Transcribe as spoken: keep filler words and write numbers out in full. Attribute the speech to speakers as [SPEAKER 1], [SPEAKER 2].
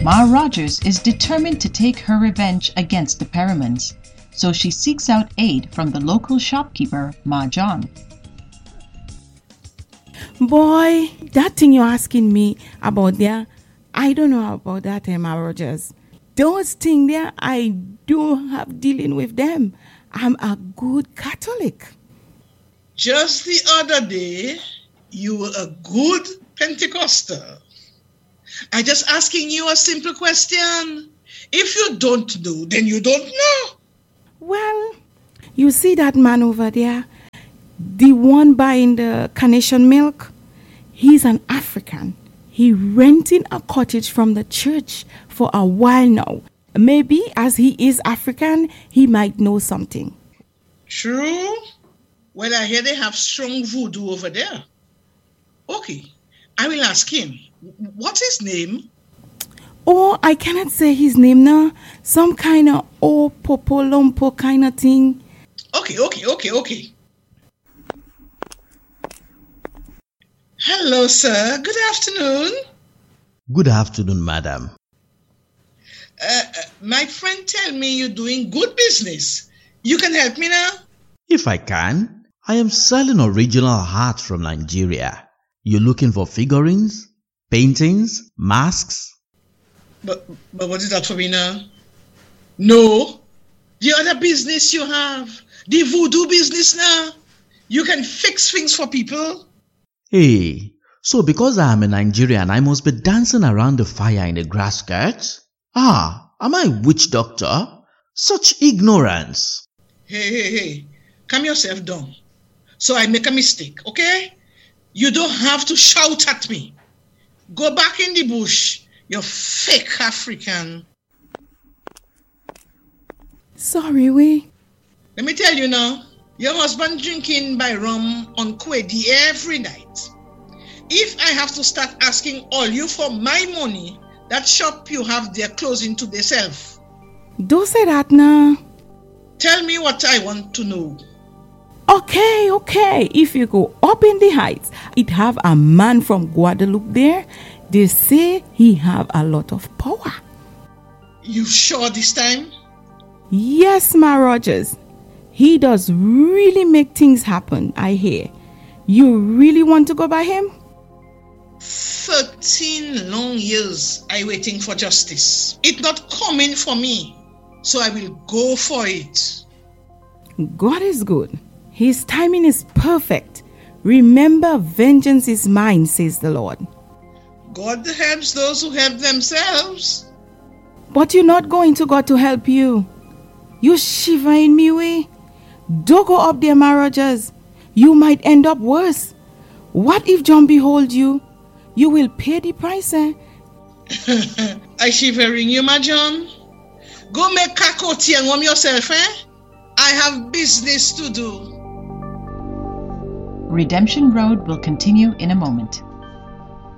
[SPEAKER 1] Ma Rogers is determined to take her revenge against the Perrimans, so she seeks out aid from the local shopkeeper, Ma John.
[SPEAKER 2] Boy, that thing you're asking me about there, I don't know about that, Ma Rogers. Those things there, I do have dealing with them. I'm a good Catholic.
[SPEAKER 3] Just the other day, you were a good Pentecostal. I just asking you a simple question. If you don't know, then you don't know.
[SPEAKER 2] Well, you see that man over there, the one buying the carnation milk? He's an African. He renting a cottage from the church for a while now. Maybe as he is African, he might know something.
[SPEAKER 3] True. Well, I hear they have strong voodoo over there. Okay, I will ask him. What's his name?
[SPEAKER 2] Oh, I cannot say his name now. Some kind of oh popolompo kind of thing.
[SPEAKER 3] Okay, okay, okay, okay. Hello, sir. Good afternoon.
[SPEAKER 4] Good afternoon, madam.
[SPEAKER 3] Uh, uh, my friend tell me you're doing good business. You can help me now?
[SPEAKER 4] If I can, I am selling original art from Nigeria. You're looking for figurines, paintings, masks?
[SPEAKER 3] But, but what is that for me now? No. The other business you have, the voodoo business now. You can fix things for people.
[SPEAKER 4] Hey, so because I am a Nigerian, I must be dancing around the fire in a grass skirt? Ah, am I a witch doctor? Such ignorance.
[SPEAKER 3] Hey, hey, hey, calm yourself down. So I make a mistake, okay? You don't have to shout at me. Go back in the bush, you fake African.
[SPEAKER 2] Sorry, we.
[SPEAKER 3] Let me tell you now, your husband drinking by rum on Kwedi every night. If I have to start asking all you for my money, that shop you have there closing to themselves.
[SPEAKER 2] Don't say that now.
[SPEAKER 3] Tell me what I want to know.
[SPEAKER 2] Okay, okay. If you go up in the heights, it have a man from Guadeloupe there. They say he have a lot of power.
[SPEAKER 3] You sure this time?
[SPEAKER 2] Yes, Ma Rogers. He does really make things happen, I hear. You really want to go by him?
[SPEAKER 3] Thirteen long years I waiting for justice. It not coming for me, so I will go for it.
[SPEAKER 2] God is good. His timing is perfect. Remember, vengeance is mine, says the Lord.
[SPEAKER 3] God helps those who help themselves.
[SPEAKER 2] But you're not going to God to help you. You shiver in me way. Don't go up there, Ma Rogers. You might end up worse. What if John behold you? You will pay the price, eh?
[SPEAKER 3] I shivering you, ma John. Go make kakoti and warm yourself, eh? I have business to do.
[SPEAKER 1] Redemption Road will continue in a moment.